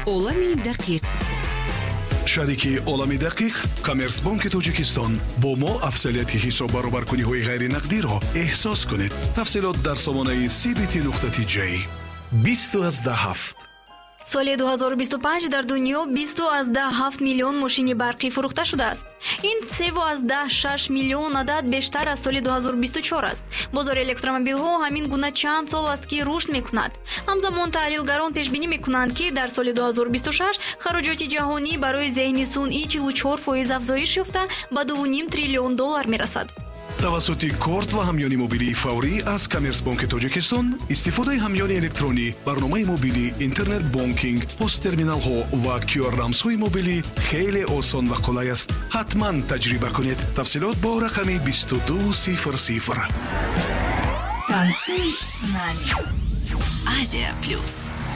олами дақиқ. шарики олами дақиқ коммерсбанки тоҷикистон бо мо афзалияти ҳисоб баробаркуниҳои ғайринақдиро эҳсос кунед. тафсилот дар сомонаи cbt.tj 2017. соли 2025 дар дунё 20.7 миллион мошини барқӣ фурӯхта шудааст. ин 3.6 миллион адад бештар аз соли 2024 аст. бозори электромобилҳо ҳамин гуна чанд сол аст ки рушд мекунад. ҳамзамон таҳлилгарон пешбинӣ мекунанд ки дар соли 2026 хароҷоти ҷаҳонӣ барои зеҳни сунъӣ 44% афзоиш ёфта ба $2.5 триллион мерасад. тавассути корт ва ҳамёни мобилии фаврӣ аз коммерсбанки тоҷикистон истифодаи ҳамёни электронӣ, барномаи мобилӣ, интернет бонкинг, посттерминалҳо ва QR-рамзҳои мобилӣ хеле осон ва қулай аст. ҳатман таҷриба кунед. тафсилот бо рақами 2200. Танцуй с нами. Азия плюс.